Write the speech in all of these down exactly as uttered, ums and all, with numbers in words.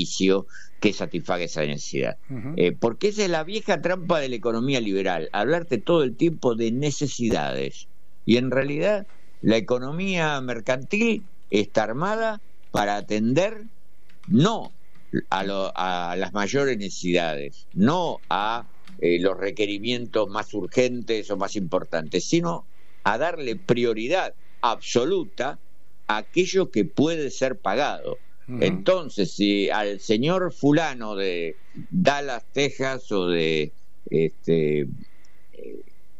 servicio que satisfaga esa necesidad. Uh-huh. Eh, porque esa es la vieja trampa de la economía liberal, hablarte todo el tiempo de necesidades. Y en realidad la economía mercantil está armada para atender no a, lo, a las mayores necesidades, no a eh, los requerimientos más urgentes o más importantes, sino a darle prioridad absoluta a aquello que puede ser pagado. Uh-huh. Entonces, si al señor fulano de Dallas, Texas, o de este, eh,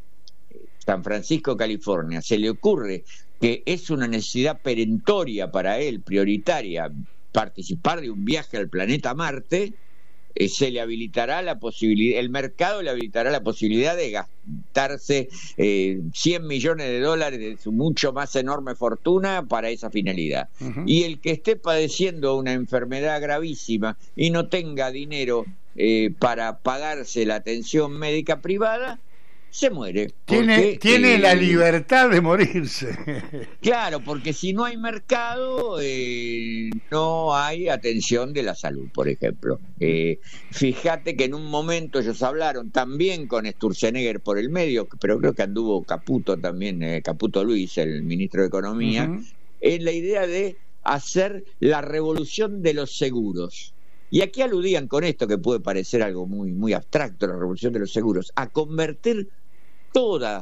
San Francisco, California, se le ocurre que es una necesidad perentoria para él, prioritaria, participar de un viaje al planeta Marte, eh, se le habilitará la posibilidad, el mercado le habilitará la posibilidad de gastarse eh, cien millones de dólares de su mucho más enorme fortuna para esa finalidad. Uh-huh. Y el que esté padeciendo una enfermedad gravísima y no tenga dinero eh, para pagarse la atención médica privada, se muere. Tiene, porque, tiene eh, la libertad de morirse. Claro, porque si no hay mercado, eh, no hay atención de la salud, por ejemplo. Eh, fíjate que en un momento ellos hablaron también con Sturzenegger por el medio, pero creo que anduvo Caputo también, eh, Caputo Luis, el ministro de Economía, uh-huh. en la idea de hacer la revolución de los seguros. Y aquí aludían con esto, que puede parecer algo muy, muy abstracto, la revolución de los seguros, a convertir todo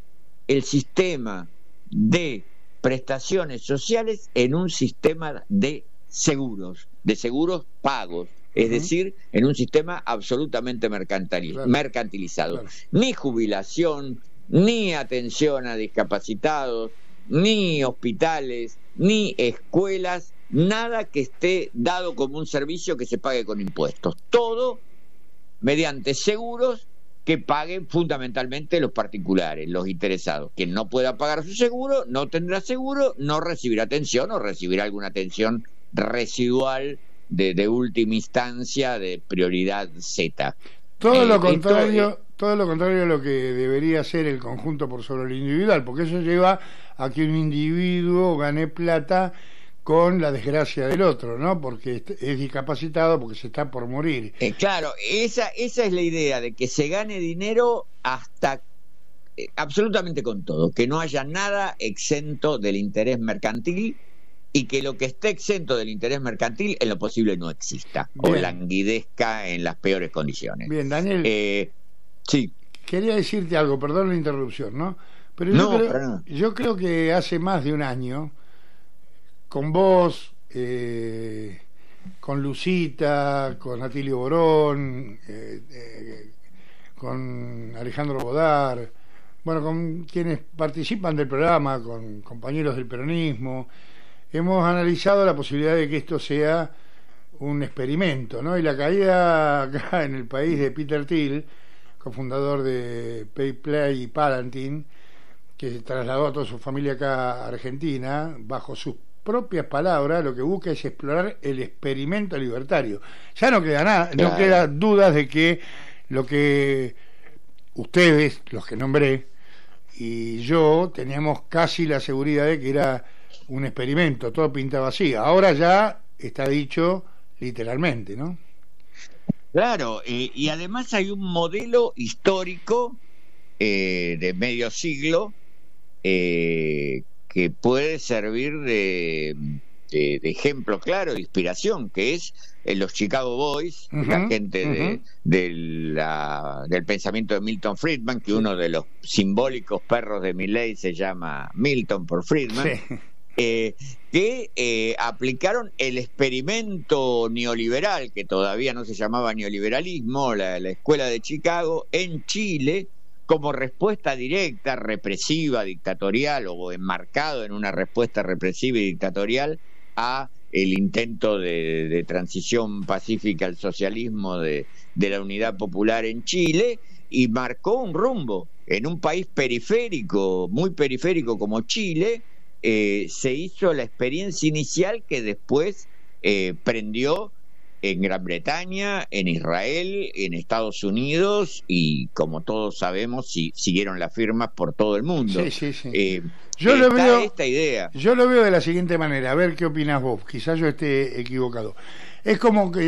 el sistema de prestaciones sociales en un sistema de seguros, de seguros pagos, es uh-huh. decir, en un sistema absolutamente mercantil, claro. mercantilizado. Claro. Ni jubilación, ni atención a discapacitados, ni hospitales, ni escuelas, nada que esté dado como un servicio que se pague con impuestos. Todo mediante seguros que paguen fundamentalmente los particulares, los interesados. Quien no pueda pagar su seguro, no tendrá seguro, no recibirá atención o recibirá alguna atención residual de, de última instancia, de prioridad Z. Todo eh, lo contrario, esto, todo lo contrario a lo que debería ser el conjunto por sobre el individual, porque eso lleva a que un individuo gane plata con la desgracia del otro, ¿no? Porque es discapacitado, porque se está por morir. Eh, claro, esa esa es la idea, de que se gane dinero hasta eh, absolutamente con todo, que no haya nada exento del interés mercantil y que lo que esté exento del interés mercantil en lo posible no exista. Bien. O languidezca en las peores condiciones. Bien, Daniel. Eh, sí. Quería decirte algo, perdón la interrupción, ¿no? Pero yo, no, creo, pero no. yo creo que hace más de un año, con vos, eh, con Lucita, con Atilio Borón, eh, eh, con Alejandro Bodar, bueno, con quienes participan del programa, con compañeros del peronismo, hemos analizado la posibilidad de que esto sea un experimento, ¿no? Y la caída acá en el país de Peter Thiel, cofundador de PayPlay y Palantir, que se trasladó a toda su familia acá a Argentina, bajo sus propias palabras, lo que busca es explorar el experimento libertario. Ya no queda nada, claro. No queda dudas de que lo que ustedes, los que nombré, y yo teníamos casi la seguridad de que era un experimento, todo pintaba así. Ahora ya está dicho literalmente, ¿no? Claro, eh, y además hay un modelo histórico eh, de medio siglo eh, que puede servir de, de, de ejemplo claro, de inspiración, que es en los Chicago Boys, uh-huh, la gente uh-huh. de, de la, del pensamiento de Milton Friedman, que uno de los simbólicos perros de Milley se llama Milton por Friedman, sí. eh, que eh, aplicaron el experimento neoliberal, que todavía no se llamaba neoliberalismo, la, la escuela de Chicago, en Chile, como respuesta directa, represiva, dictatorial, o enmarcado en una respuesta represiva y dictatorial a el intento de, de transición pacífica al socialismo de, de la Unidad Popular en Chile, y marcó un rumbo. En un país periférico, muy periférico como Chile, eh, se hizo la experiencia inicial que después eh, prendió en Gran Bretaña, en Israel, en Estados Unidos, y como todos sabemos, si, siguieron las firmas por todo el mundo. Sí, sí, sí. Eh, yo lo veo, esta idea. Yo lo veo de la siguiente manera, a ver qué opinas vos, quizás yo esté equivocado. Es como que